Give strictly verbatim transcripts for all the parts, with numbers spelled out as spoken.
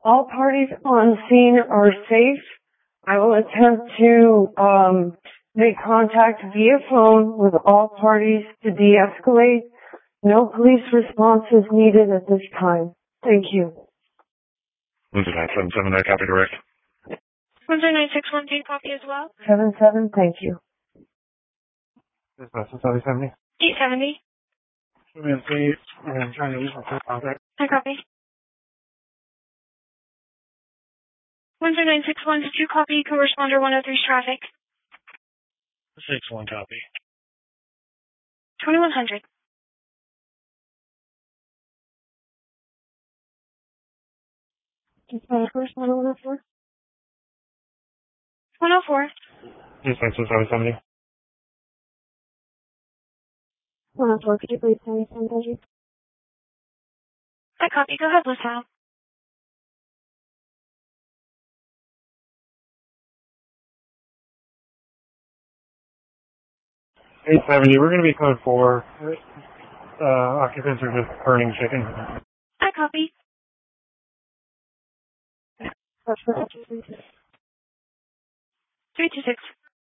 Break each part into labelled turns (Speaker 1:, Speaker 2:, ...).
Speaker 1: All parties on scene are safe. I will attempt to um, make contact via phone with all parties to de-escalate. No police response is needed at this time. Thank you.
Speaker 2: Windsor nine seven seven, I copy direct.
Speaker 3: Windsor nine six one, do you copy as well?
Speaker 1: seven seven, thank you.
Speaker 2: Dispatch, seven seventy.
Speaker 3: eight seventy.
Speaker 2: I'm trying to lose my contact.
Speaker 3: I copy. Windsor nine six one, did you copy corresponder one oh three's traffic?
Speaker 2: six one copy.
Speaker 3: twenty-one hundred.
Speaker 1: Dispatch, corresponder one oh four?
Speaker 3: one oh four.
Speaker 2: Dispatch, seven seventy.
Speaker 1: one oh four, could you please send me some pleasure?
Speaker 3: I copy. Go ahead, LaSalle.
Speaker 2: eight seventy, we're going to be code four. Uh, occupants are just burning chicken.
Speaker 3: I copy.
Speaker 1: That's for three
Speaker 3: three two six.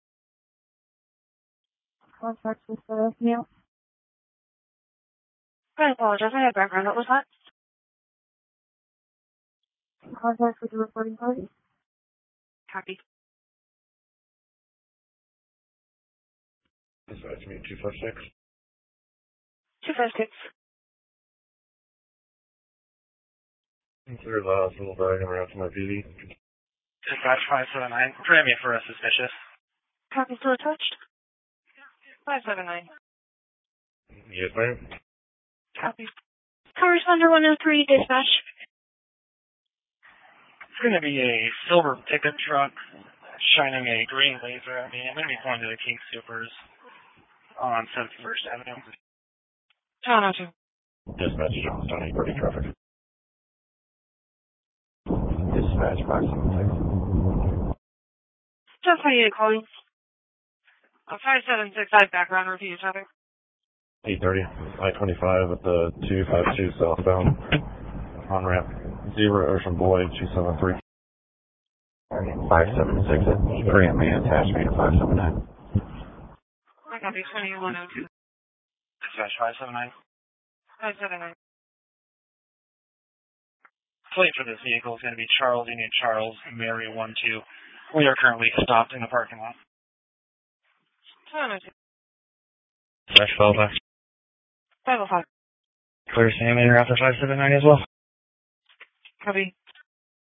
Speaker 1: Contact with uh, Neil.
Speaker 3: I apologize. I had background. What was that?
Speaker 1: Contact with the reporting party.
Speaker 3: Copy.
Speaker 2: Dispatch me two five six.
Speaker 3: two five six.
Speaker 2: Clear loud, little dragging around to my P D.
Speaker 4: Dispatch five seven nine, tram me for a suspicious.
Speaker 3: Copy still attached? five seven nine.
Speaker 2: Yes, ma'am.
Speaker 3: Copy. Corresponder one oh three, dispatch.
Speaker 4: It's going to be a silver pickup truck shining a green laser at me. I'm going to be going to the King Supers on seventy-first Avenue.
Speaker 3: John oh two.
Speaker 2: Dispatch, Johnstown, eight thirty traffic.
Speaker 5: Dispatch five seven six.
Speaker 3: Just how you calling? Uh, five seven six, I have background review traffic.
Speaker 2: eight thirty, I twenty-five at the two five two southbound. On ramp zero Ocean Boy, two seven three.
Speaker 5: five seven six, grant me attach me to five seven nine.
Speaker 3: I copy twenty-one oh two.
Speaker 4: Dispatch five seven nine.
Speaker 3: five seven nine.
Speaker 4: Plate for this vehicle is going to be Charles Union Charles, Mary one two. We are currently stopped in the parking lot.
Speaker 3: John oh two.
Speaker 4: Dispatch five oh five.
Speaker 3: five oh five.
Speaker 4: Clear Sam in after five seven nine as well.
Speaker 3: Copy.